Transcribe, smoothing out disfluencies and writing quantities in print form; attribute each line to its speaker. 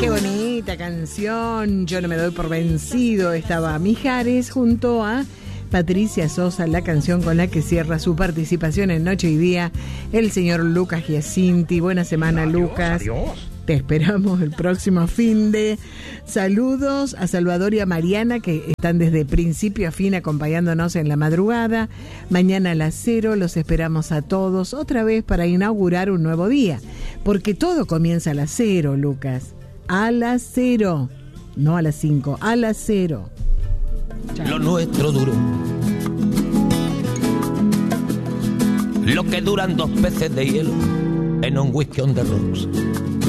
Speaker 1: Qué bonita canción. Yo no me doy por vencido. Estaba Mijares junto a Patricia Sosa, la canción con la que cierra su participación en Noche y Día el señor Lucas Giacinti. Buena semana, Lucas.
Speaker 2: Adiós.
Speaker 1: Te esperamos el próximo finde. Saludos a Salvador y a Mariana, que están desde principio a fin acompañándonos en la madrugada. Mañana a las 0 los esperamos a todos otra vez para inaugurar un nuevo día, porque todo comienza a las 0, Lucas. A las 0, no a las 5, a las 0. Chao.
Speaker 3: Lo nuestro duró lo que duran 2 peces de hielo en un whisky on the rocks.